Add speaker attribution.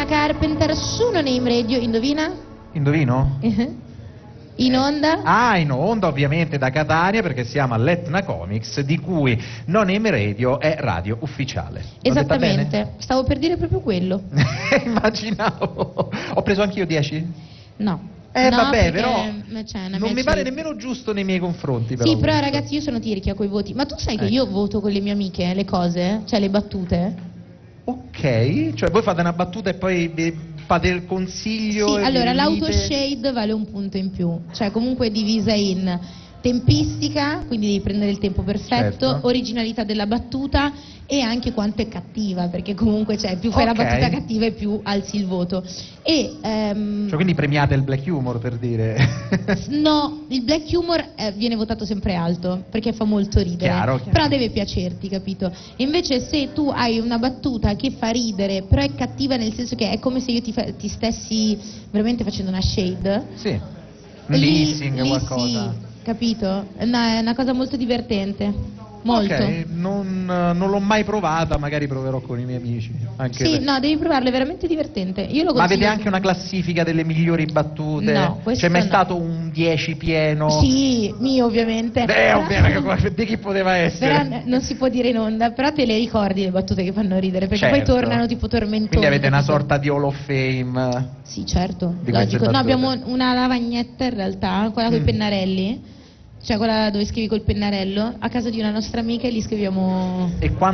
Speaker 1: Carpenter su Non Name Radio, indovina?
Speaker 2: Indovino?
Speaker 1: In onda?
Speaker 2: In onda ovviamente da Catania, perché siamo all'Etna Comics, di cui Non Name Radio è radio ufficiale. L'ho detta bene?
Speaker 1: Esattamente, stavo per dire proprio quello.
Speaker 2: Immaginavo. Ho preso anch'io 10?
Speaker 1: No.
Speaker 2: Vabbè, però
Speaker 1: non
Speaker 2: non mi pare nemmeno giusto nei miei confronti.
Speaker 1: Sì, però ragazzi, io sono tirchia coi voti. Ma tu sai che io voto con le mie amiche le cose? Cioè le battute?
Speaker 2: Ok, cioè voi fate una battuta e poi fate il consiglio.
Speaker 1: Sì,
Speaker 2: e
Speaker 1: allora
Speaker 2: vi
Speaker 1: l'autoshade vale un punto in più. Cioè comunque è divisa in tempistica, quindi devi prendere il tempo perfetto,
Speaker 2: Certo.
Speaker 1: originalità della battuta e anche quanto è cattiva, perché comunque più fai la battuta cattiva e più alzi il voto. E
Speaker 2: cioè quindi premiate il black humor, per dire.
Speaker 1: no, il black humor viene votato sempre alto perché fa molto ridere.
Speaker 2: Chiaro.
Speaker 1: Però deve piacerti, capito? Invece se tu hai una battuta che fa ridere però è cattiva, nel senso che è come se io ti stessi veramente facendo una shade,
Speaker 2: Sì, un dissing,
Speaker 1: lì
Speaker 2: qualcosa.
Speaker 1: sì, capito? È una cosa molto divertente. Molto.
Speaker 2: Ok, non l'ho mai provata, magari proverò con i miei amici. Anche
Speaker 1: Sì, no, devi provarlo, è veramente divertente. Io lo
Speaker 2: Ma avete
Speaker 1: consiglio.
Speaker 2: anche una classifica delle migliori battute?
Speaker 1: No, questo
Speaker 2: C'è mai
Speaker 1: no.
Speaker 2: stato un 10 pieno?
Speaker 1: Sì, mio ovviamente.
Speaker 2: Ovviamente, di chi poteva essere?
Speaker 1: Però non si può dire in onda, però te le ricordi le battute che fanno ridere, perché poi
Speaker 2: Certo.
Speaker 1: tornano tipo tormentoni.
Speaker 2: Quindi avete una
Speaker 1: capito?
Speaker 2: sorta di Hall of Fame?
Speaker 1: Sì, certo,
Speaker 2: Di queste
Speaker 1: logico. No,
Speaker 2: battute.
Speaker 1: abbiamo una lavagnetta in realtà, quella con i pennarelli, cioè quella dove scrivi col pennarello, a casa di una nostra amica e li scriviamo.
Speaker 2: E quando